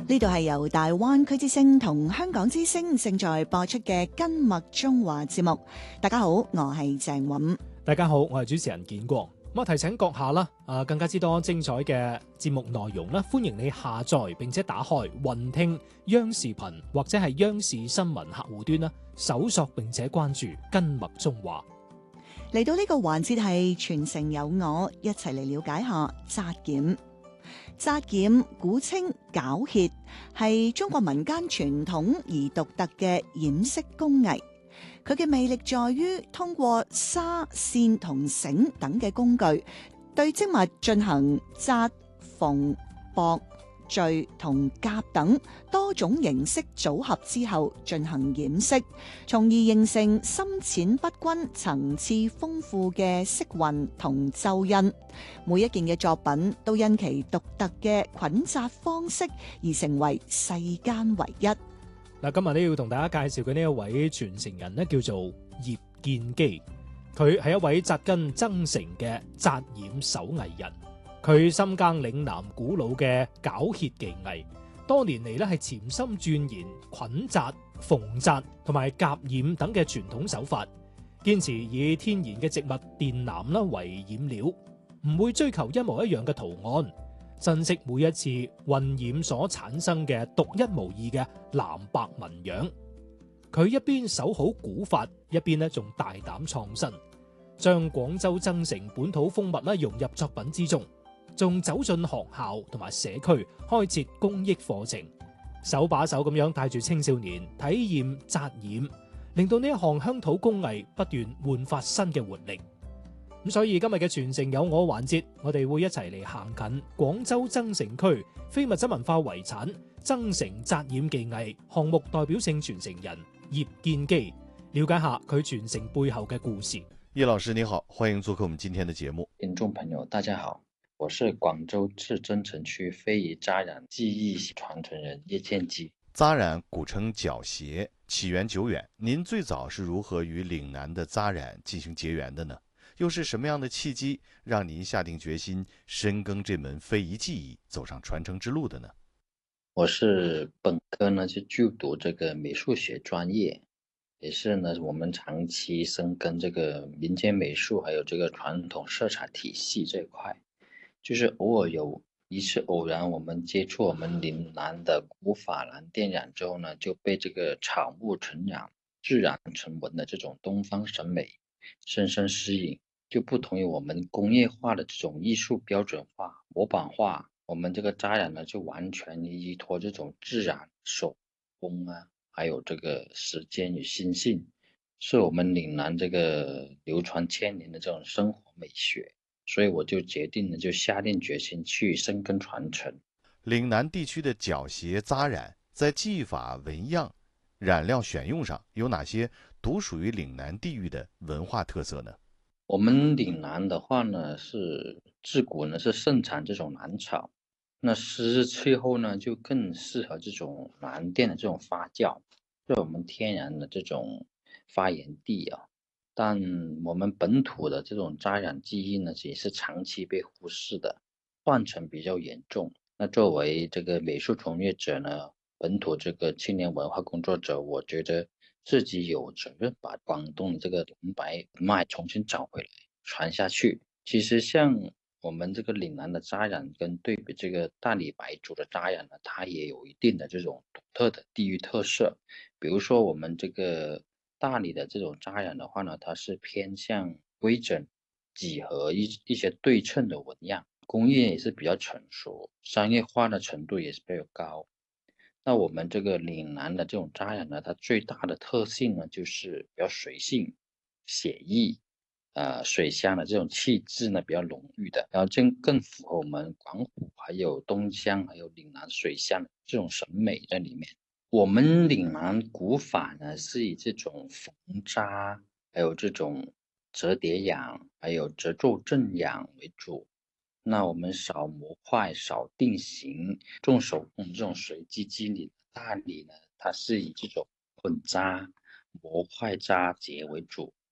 呢度係由大灣區之聲同香港之聲正在播出嘅《根脈中華》節目。大家好，我係鄭韻。 大家好，我係主持人建國。提醒閣下啦，更加之多精彩嘅節目內容啦，歡迎你下載並且打開雲聽央視頻或者係央視新聞客戶端啦，搜索並且關注《根脈中華》。 嚟到呢個環節係全城有我，一齊嚟了解下紮染。紮染古稱絞荠，係中國民間傳統而獨特嘅染色工藝。佢嘅魅力在於通過紗、線同繩等嘅工具，對織物進行紮、縫、駁、綴同夾等多種形式組合之後進行染色，從而形成深淺不均、層次豐富嘅色韻同皺印。每一件嘅作品都因其獨特嘅捆紮方式而成為世間唯一。 今日咧要同大家介紹嘅呢一位傳承人咧，叫做葉建基。佢係一位紮根增城嘅紮染手藝人。佢深耕嶺南古老嘅絞荠技藝，多年嚟咧係潛心鑽研捆紮、縫紮同埋夾染等嘅傳統手法，堅持以天然嘅植物靛藍啦為染料，唔會追求一模一樣嘅圖案，珍惜每一次混染所產生嘅獨一無二嘅藍白紋樣。佢一邊守好古法，一邊咧仲大膽創新，將廣州增城本土風物啦融入作品之中。仲走進學校同埋社區開設公益課程，手把手咁樣帶住青少年體驗紮染，令到呢一項鄉土工藝不斷煥發新嘅活力。咁所以今日嘅傳承有我環節，我哋會一齊嚟行近廣州增城區非物質文化遺產增城紮染技藝項目代表性傳承人葉建基，了解下佢傳承背後嘅故事。 葉老師你好，歡迎做客我們今天的節目。 聽眾朋友大家好，我是廣州市增城區非遺紮染技藝傳承人葉建基。 紮染古稱絞荠，起源久遠。您最早是如何與嶺南的紮染進行結緣的呢？又是什麼樣的契機讓您下定決心深耕這門非遺技藝，走上傳承之路的呢？ 我是本科呢就就讀這個美術學專業，也是呢我們長期深耕這個民間美術還有這個傳統色彩體系這一塊。就是偶爾有一次偶然，我們接觸我們嶺南的古法藍靛染之後呢，就被這個草木成染、自然成紋的這種東方審美深深吸引。就不同於我們工業化的這種藝術標準化、模板化，我們這個紮染呢就完全依託這種自然手工啊，還有這個時間與心性，是我們嶺南這個流傳千年的這種生活美學。所以我就決定呢，就下定決心去深耕傳承。 嶺南地區的絞荠紮染在技法、紋樣、染料選用上有哪些獨屬於嶺南地域的文化特色呢？ 我們嶺南的話呢，是自古呢是盛產這種藍草，那濕熱氣候呢就更適合這種藍靛的這種發酵，是我們天然的這種發源地啊。但我們本土的這種紮染技藝呢，也是長期被忽視的，斷層比較嚴重。那作為這個美術從業者呢，本土這個青年文化工作者，我覺得自己有責任把廣東的這個紅白脈重新找回來，傳下去。其實像我們這個嶺南的紮染跟對比這個大理白族的紮染呢，它也有一定的這種獨特的地域特色。比如說我們這個大理的這種紮染的話呢，它是偏向規整、幾何一些對稱的紋樣，工藝也是比較成熟，商業化的程度也是比較高。那我們這個嶺南的這種紮染呢，它最大的特性呢，就是比較隨性、寫意，水鄉的這種氣質呢比較濃郁的，然後更符合我們廣府還有東江還有嶺南水鄉的這種審美在裡面。我們嶺南古法呢，是以這種縫紮，還有這種折疊染，還有褶皺正染為主。那我們少模塊，少定型，重手工這種隨機機理。大理呢，它是以這種捆紮、模塊紮結為主。